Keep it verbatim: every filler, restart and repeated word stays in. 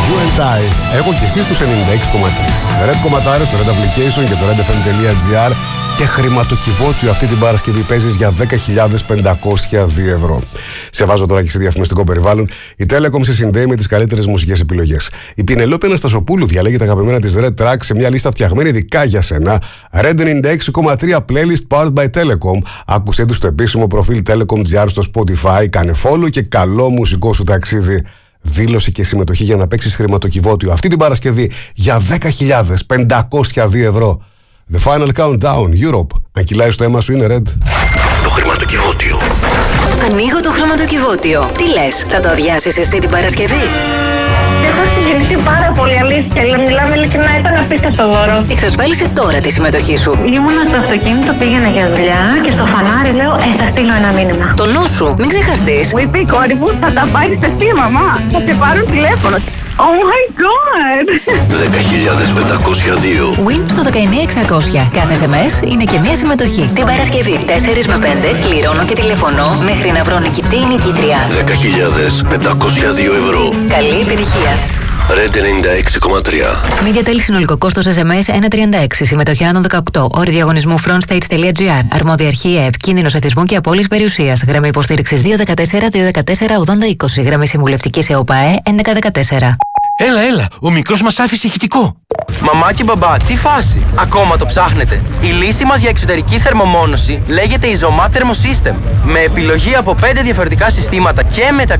You and I. Εγώ και εσείς τους ενενήντα έξι κόμμα τρία. Red κομματάρες στο Red Application και το redfm.gr. Και χρηματοκιβώτιο αυτή την Παρασκευή παίζεις για δέκα χιλιάδες πεντακόσια δύο ευρώ. Σε βάζω τώρα και σε διαφημιστικό περιβάλλον. Η Telecom σε συνδέει με τις καλύτερες μουσικές επιλογές. Η Πινελόπη Αναστασοπούλου διαλέγει τα αγαπημένα της Red Track σε μια λίστα φτιαγμένη ειδικά για σένα. Red ενενήντα έξι κόμμα τρία Playlist powered by Telecom. Άκουσέ του στο επίσημο προφίλ Telecom.gr στο Spotify. Κάνε follow και καλό μουσικό σου ταξίδι. Δήλωση και συμμετοχή για να παίξεις χρηματοκιβώτιο αυτή την Παρασκευή για δέκα χιλιάδες πεντακόσια δύο ευρώ. The final countdown, Europe. Αν κυλάει στο αίμα σου είναι Red. Το χρηματοκιβώτιο. Ανοίγω το χρηματοκιβώτιο. Τι λες, θα το αδειάσεις εσύ την Παρασκευή? Έχω συγκινηθεί πάρα πολύ, αλήθεια. Μιλάμε ειλικρινά, ήταν απίστευτο δώρο. Εξασφάλισε τώρα τη συμμετοχή σου. Ήμουνα στο αυτοκίνητο, πήγαινα για δουλειά και στο φανάρι λέω: Ε, θα στείλω ένα μήνυμα. Το νου σου, μην ξεχαστείς. Μου είπε η κόρη μου: Θα τα πάρεις εσύ, μαμά. Θα σε πάρουν τηλέφωνο. Oh my god! δέκα χιλιάδες πεντακόσια δύο. Win στο δεκαεννιά εξακόσια. Κάθε ες εμ ες είναι και μία συμμετοχή. Την Παρασκευή τέσσερα με πέντε κληρώνω και τηλεφωνώ μέχρι να βρω νικητή ή νικήτρια. δέκα χιλιάδες πεντακόσια δύο ευρώ. Καλή επιτυχία. Red ενενήντα έξι κόμμα τρία. Media Tel, συνολικό κόστος ες εμ ες ένα τριάντα έξι. Συμμετοχή άνω των δεκαοκτώ. Όροι διαγωνισμού frontstage.gr. Αρμόδια αρχή ΕΕΠ. Κίνδυνος εθισμού και απώλειας περιουσίας. Γραμμή υποστήριξης δύο δεκατέσσερα δύο δεκατέσσερα ογδόντα είκοσι. Γραμμή συμβουλευτικής ΕΟΠΑΕ έντεκα δεκατέσσερα. Έλα, έλα, ο μικρός μας άφησε ηχητικό. Μαμά και μπαμπά, τι φάση, ακόμα το ψάχνετε? Η λύση μας για εξωτερική θερμομόνωση λέγεται Isomat Thermosystem. Με επιλογή από πέντε διαφορετικά συστήματα και μεταξύ